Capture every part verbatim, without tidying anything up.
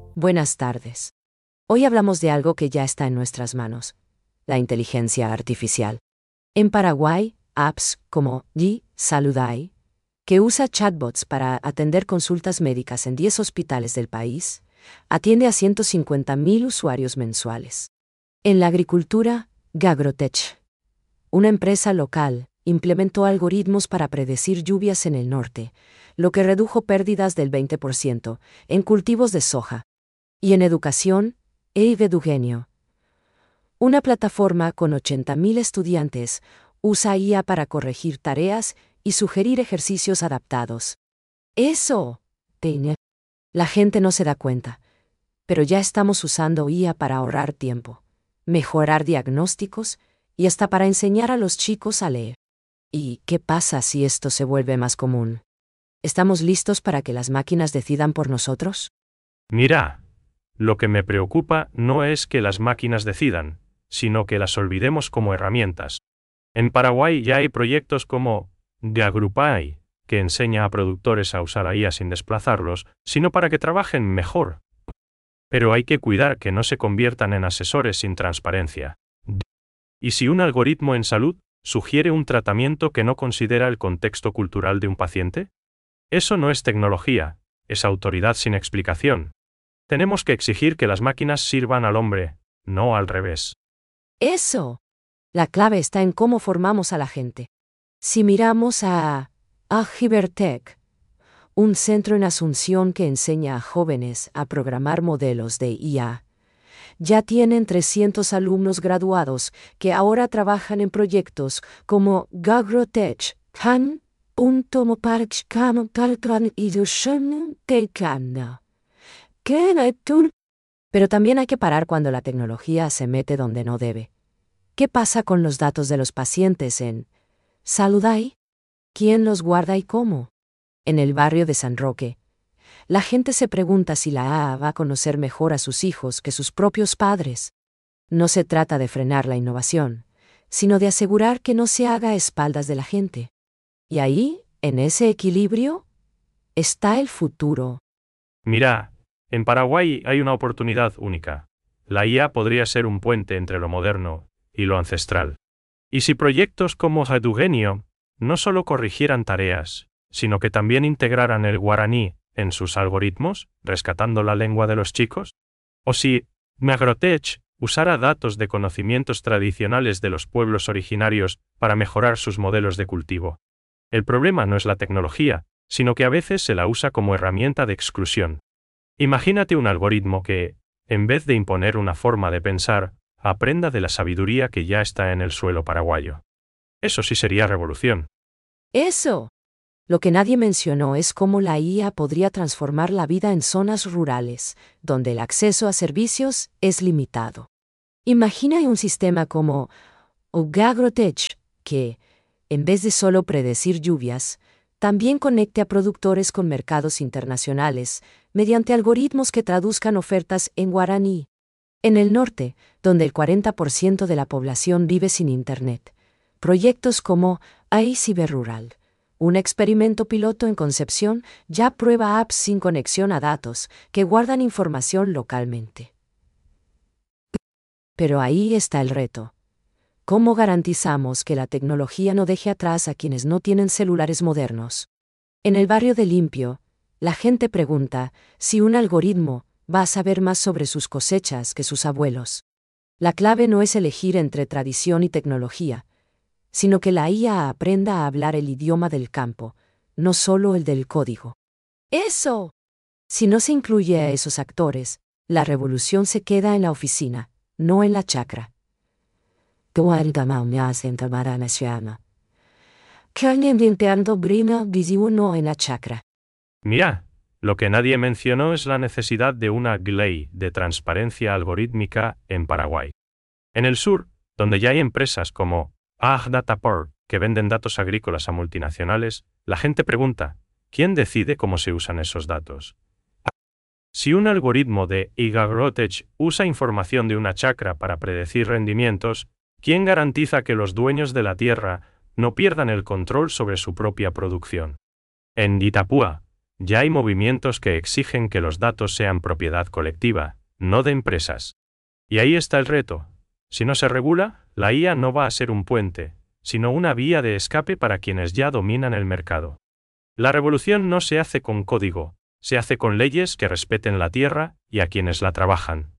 Buenas tardes. Hoy hablamos de algo que ya está en nuestras manos, la inteligencia artificial. En Paraguay, apps como Yi Saludai, que usa chatbots para atender consultas médicas en diez hospitales del país, atiende a ciento cincuenta mil usuarios mensuales. En la agricultura, Gagrotech, una empresa local, implementó algoritmos para predecir lluvias en el norte, lo que redujo pérdidas del veinte por ciento en cultivos de soja. Y en educación, Eivedugenio, una plataforma con ochenta mil estudiantes, usa I A para corregir tareas y sugerir ejercicios adaptados. Eso, Teine. La gente no se da cuenta, pero ya estamos usando I A para ahorrar tiempo, mejorar diagnósticos y hasta para enseñar a los chicos a leer. ¿Y qué pasa si esto se vuelve más común? ¿Estamos listos para que las máquinas decidan por nosotros? Mira, lo que me preocupa no es que las máquinas decidan, sino que las olvidemos como herramientas. En Paraguay ya hay proyectos como Gagrupay, que enseña a productores a usar a I A sin desplazarlos, sino para que trabajen mejor. Pero hay que cuidar que no se conviertan en asesores sin transparencia. ¿Y si un algoritmo en salud sugiere un tratamiento que no considera el contexto cultural de un paciente? Eso no es tecnología, es autoridad sin explicación. Tenemos que exigir que las máquinas sirvan al hombre, no al revés. Eso. La clave está en cómo formamos a la gente. Si miramos a Agibertech, un centro en Asunción que enseña a jóvenes a programar modelos de I A, ya tienen trescientos alumnos graduados que ahora trabajan en proyectos como Gagrotech, Han, Pero también hay que parar cuando la tecnología se mete donde no debe. ¿Qué pasa con los datos de los pacientes en Saludai? ¿Quién los guarda y cómo? En el barrio de San Roque, la gente se pregunta si la I A va a conocer mejor a sus hijos que sus propios padres. No se trata de frenar la innovación, sino de asegurar que no se haga a espaldas de la gente. Y ahí, en ese equilibrio, está el futuro. Mira, en Paraguay hay una oportunidad única. La I A podría ser un puente entre lo moderno y lo ancestral. Y si proyectos como Edugenio no solo corrigieran tareas, sino que también integraran el guaraní en sus algoritmos, rescatando la lengua de los chicos, o si Gagrotech usara datos de conocimientos tradicionales de los pueblos originarios para mejorar sus modelos de cultivo. El problema no es la tecnología, sino que a veces se la usa como herramienta de exclusión. Imagínate un algoritmo que, en vez de imponer una forma de pensar, aprenda de la sabiduría que ya está en el suelo paraguayo. Eso sí sería revolución. Eso. Lo que nadie mencionó es cómo la I A podría transformar la vida en zonas rurales, donde el acceso a servicios es limitado. Imagina un sistema como Gagrotech, que, en vez de solo predecir lluvias, también conecte a productores con mercados internacionales, mediante algoritmos que traduzcan ofertas en guaraní. En el norte, donde el cuarenta por ciento de la población vive sin Internet, proyectos como A I Ciberrural, un experimento piloto en Concepción, ya prueba apps sin conexión a datos que guardan información localmente. Pero ahí está el reto. ¿Cómo garantizamos que la tecnología no deje atrás a quienes no tienen celulares modernos? En el barrio de Limpio, la gente pregunta si un algoritmo va a saber más sobre sus cosechas que sus abuelos. La clave no es elegir entre tradición y tecnología, sino que la I A aprenda a hablar el idioma del campo, no solo el del código. ¡Eso! Si no se incluye a esos actores, la revolución se queda en la oficina, no en la chacra. en la chacra. Mira, lo que nadie mencionó es la necesidad de una ley de transparencia algorítmica en Paraguay. En el sur, donde ya hay empresas como AgDataport que venden datos agrícolas a multinacionales, la gente pregunta, ¿quién decide cómo se usan esos datos? Si un algoritmo de Gagrotech usa información de una chacra para predecir rendimientos, ¿quién garantiza que los dueños de la tierra no pierdan el control sobre su propia producción? En Itapúa, Ya hay movimientos que exigen que los datos sean propiedad colectiva, no de empresas. Y ahí está el reto. Si no se regula, la I A no va a ser un puente, sino una vía de escape para quienes ya dominan el mercado. La revolución no se hace con código, se hace con leyes que respeten la tierra y a quienes la trabajan.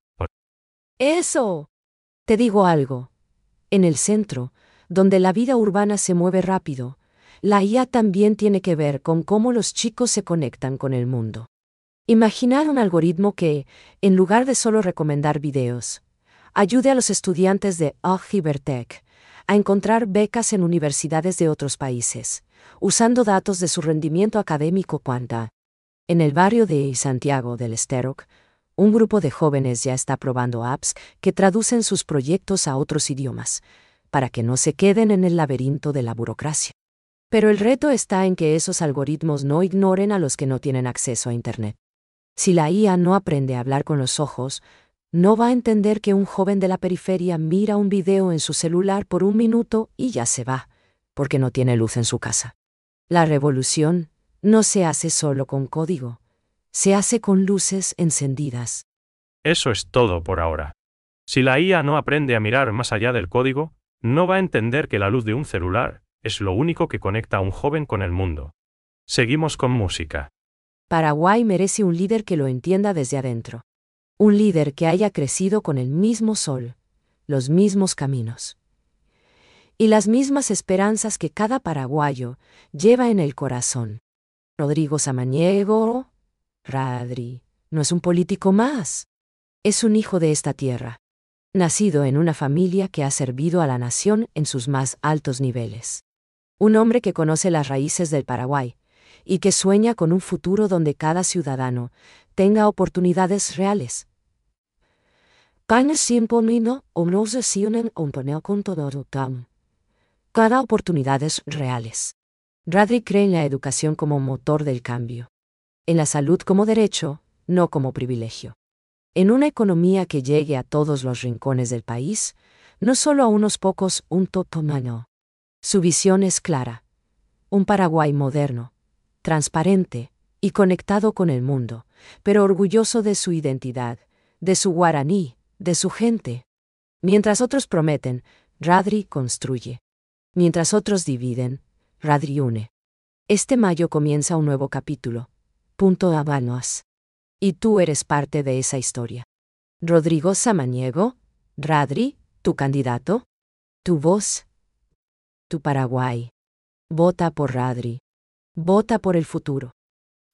Eso. Te digo algo. En el centro, donde la vida urbana se mueve rápido, la I A también tiene que ver con cómo los chicos se conectan con el mundo. Imaginar un algoritmo que, en lugar de solo recomendar videos, ayude a los estudiantes de Agibertech a encontrar becas en universidades de otros países, usando datos de su rendimiento académico cuanta. En el barrio de Santiago del Estero, un grupo de jóvenes ya está probando apps que traducen sus proyectos a otros idiomas, para que no se queden en el laberinto de la burocracia. Pero el reto está en que esos algoritmos no ignoren a los que no tienen acceso a Internet. Si la I A no aprende a hablar con los ojos, no va a entender que un joven de la periferia mira un video en su celular por un minuto y ya se va, porque no tiene luz en su casa. La revolución no se hace solo con código, se hace con luces encendidas. Eso es todo por ahora. Si la I A no aprende a mirar más allá del código, no va a entender que la luz de un celular es lo único que conecta a un joven con el mundo. Seguimos con música. Paraguay merece un líder que lo entienda desde adentro. Un líder que haya crecido con el mismo sol, los mismos caminos y las mismas esperanzas que cada paraguayo lleva en el corazón. Rodrigo Samaniego, Radri, no es un político más. Es un hijo de esta tierra, nacido en una familia que ha servido a la nación en sus más altos niveles. Un hombre que conoce las raíces del Paraguay y que sueña con un futuro donde cada ciudadano tenga oportunidades reales. Cada oportunidades reales. Radri cree en la educación como motor del cambio. En la salud como derecho, no como privilegio. En una economía que llegue a todos los rincones del país, no solo a unos pocos, un totomano. Su visión es clara. Un Paraguay moderno, transparente y conectado con el mundo, pero orgulloso de su identidad, de su guaraní, de su gente. Mientras otros prometen, Radri construye. Mientras otros dividen, Radri une. Este mayo comienza un nuevo capítulo. Punto Habanos. Y tú eres parte de esa historia. Rodrigo Samaniego, Radri, tu candidato, tu voz, tu Paraguay. Vota por Radri. Vota por el futuro.